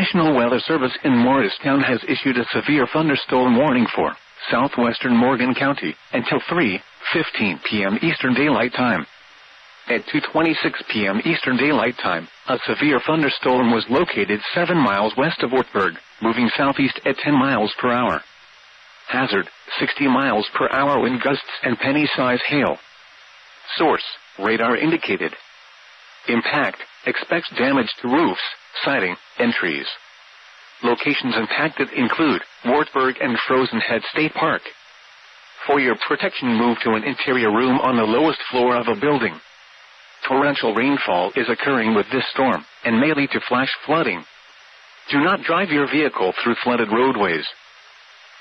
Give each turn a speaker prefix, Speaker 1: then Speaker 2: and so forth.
Speaker 1: National Weather Service in Morristown has issued a severe thunderstorm warning for southwestern Morgan County until 3:15 p.m. Eastern Daylight Time. At 2:26 p.m. Eastern Daylight Time, a severe thunderstorm was located 7 miles west of Wartburg, moving southeast at 10 miles per hour. Hazard, 60 miles per hour wind gusts and penny-size hail. Source, radar indicated. Impact, expects damage to roofs, siding, and trees. Locations impacted include Wartburg and Frozen Head State Park. For your protection, move to an interior room on the lowest floor of a building. Torrential rainfall is occurring with this storm and may lead to flash flooding. Do not drive your vehicle through flooded roadways.